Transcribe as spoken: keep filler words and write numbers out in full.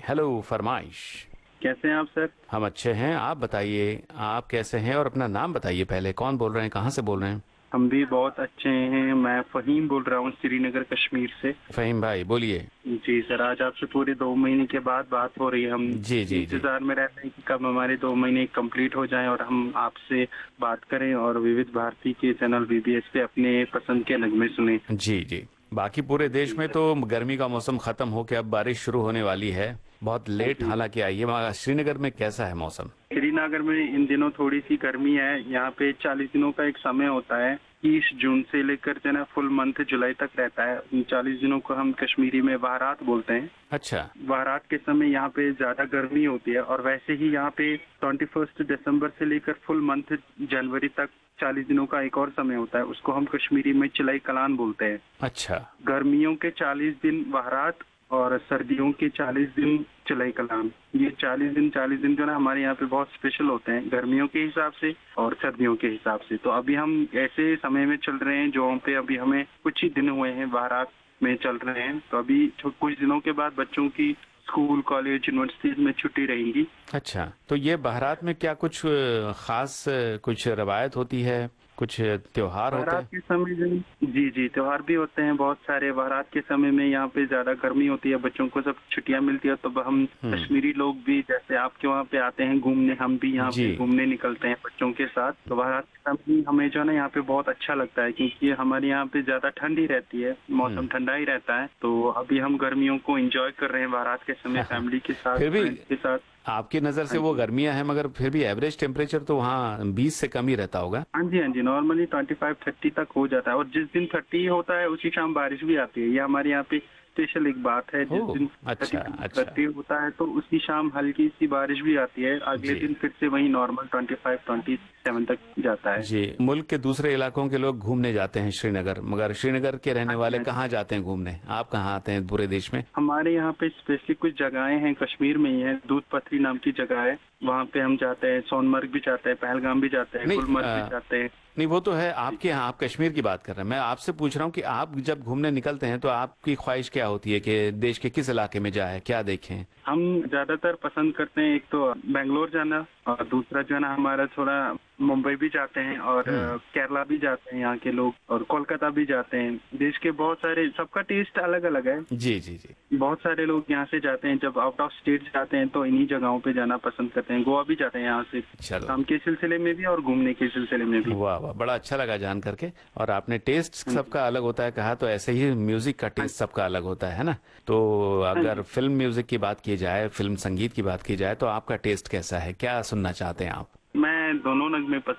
Hello फरमाइश। कैसे हैं आप सर? हम अच्छे हैं, आप बताइए आप कैसे हैं और अपना नाम बताइए पहले, कौन बोल रहे हैं, कहाँ से बोल रहे हैं? हम भी बहुत अच्छे हैं। मैं फ़हीम बोल रहा हूँ श्रीनगर कश्मीर से। फ़हीम भाई बोलिए। जी सर, आज आपसे पूरे दो महीने के बाद बात हो रही है। हम जी जी जी। इंतज़ार में रहते हैं कि कब हमारे दो महीने कंप्लीट हो जाएं और हम आपसे बात करें और विविध भारती के चैनल वी बी एस पे अपने पसंद के नगमे सुने। जी जी। बाकी पूरे देश जी में सर। तो गर्मी का मौसम खत्म होकर अब बारिश शुरू होने वाली है, बहुत लेट जी, हालांकि आई है। मगर श्रीनगर में कैसा है मौसम? श्रीनगर में इन दिनों थोड़ी सी गर्मी है। यहाँ पे चालीस दिनों का एक समय होता है, तीस जून से लेकर जो है ना फुल मंथ जुलाई तक रहता है। उन चालीस दिनों को हम कश्मीरी में बारात बोलते हैं। अच्छा। बारात के समय यहाँ पे ज्यादा गर्मी होती है और वैसे ही यहाँ पे ट्वेंटी फर्स्ट दिसंबर से लेकर फुल मंथ जनवरी तक चालीस दिनों का एक और समय होता है, उसको हम कश्मीरी में चिलाई कलान बोलते हैं। अच्छा। गर्मियों के चालीस दिन बारात और सर्दियों के चालीस दिन चिलाई कलान। ये चालीस दिन चालीस दिन जो ना हमारे यहाँ पे बहुत स्पेशल होते हैं गर्मियों के हिसाब से और सर्दियों के हिसाब से। तो अभी हम ऐसे समय में चल रहे हैं जो पे अभी हमें कुछ ही दिन हुए हैं बारात में चल रहे हैं। तो अभी जो कुछ दिनों के बाद बच्चों की स्कूल कॉलेज यूनिवर्सिटीज में छुट्टी रहेंगी। अच्छा, तो ये बारात में क्या कुछ अ, खास अ, कुछ रवायत होती है, कुछ त्योहार होते बारात हैं? के समय जो जी जी त्योहार भी होते हैं बहुत सारे। बारात के समय में यहाँ पे ज्यादा गर्मी होती है, बच्चों को सब छुट्टियां मिलती है, तो हम हम्म। कश्मीरी लोग भी जैसे आपके वहाँ पे आते हैं घूमने, हम भी यहाँ जी। पे घूमने निकलते हैं बच्चों के साथ। तो बारात के समय हमें जो है ना यहाँ पे बहुत अच्छा लगता है क्योंकि हमारे यहाँ पे ज्यादा ठंड ही रहती है, मौसम हम्म। ठंडा ही रहता है। तो अभी हम गर्मियों को एंजॉय कर रहे हैं बारात के समय फैमिली के साथ, फिर भी फ्रेंड्स के साथ। आपकी नज़र से हाँ वो जी। गर्मियां हैं, मगर फिर भी एवरेज टेम्परेचर तो वहाँ बीस से कम ही रहता होगा। हाँ जी, हाँ जी, नॉर्मली ट्वेंटी फाइव थर्टी तक हो जाता है और जिस दिन थर्टी होता है उसी शाम बारिश भी आती है। ये हमारे यहाँ पे स्पेशल एक बात है, हो। जिस दिन थर्टी अच्छा अच्छा। थर्टी होता है तो उसी शाम हल्की सी बारिश भी आती है, अगले जी दिन फिर से वही normal twenty five twenty seven तक जाता है। जी। मुल्क के दूसरे इलाकों के लोग घूमने जाते हैं श्रीनगर, मगर श्रीनगर के रहने हाँ जी, वाले हाँ जी। कहाँ जाते हैं घूमने? आप कहाँ आते हैं पूरे देश में? हमारे यहाँ पे स्पेशली कुछ जगहें हैं, कश्मीर में ही है, दूध पथरी नाम की जगह है, वहाँ पे हम जाते हैं। सोनमर्ग भी जाते हैं, पहलगाम भी जाते हैं, नहीं गुलमर्ग भी अ, जाते हैं। नहीं वो तो है जी। आपके यहाँ, आप कश्मीर की बात कर रहे हैं। मैं आपसे पूछ रहा हूँ कि आप जब घूमने निकलते हैं तो आपकी ख्वाहिश क्या होती है कि देश के किस इलाके में जाए, क्या देखें? हम ज्यादातर पसंद करते हैं एक तो बेंगलोर जाना और दूसरा जो है ना हमारा थोड़ा मुंबई भी जाते हैं और हम्म। अ, केरला भी जाते हैं यहाँ के लोग, और कोलकाता भी जाते हैं। देश के बहुत सारे, सबका टेस्ट अलग अलग है। जी जी जी। बहुत सारे लोग यहाँ से जाते हैं, जब आउट ऑफ स्टेट जाते हैं तो इन्हीं जगहों पे जाना पसंद करते हैं। गोवा भी जाते हैं यहाँ से चलो। काम के सिलसिले में भी और घूमने के सिलसिले में भी। वाह वाह, बड़ा अच्छा लगा जान करके। और आपने टेस्ट हाँ जी, सबका अलग होता है कहा, तो ऐसे ही म्यूजिक का हाँ टेस्ट जी, सबका अलग होता है ना? तो हाँ अगर जी। फिल्म म्यूजिक की बात की जाए, फिल्म संगीत की बात की जाए, तो आपका टेस्ट कैसा है, क्या सुनना चाहते हैं आप? मैं दोनों नगमे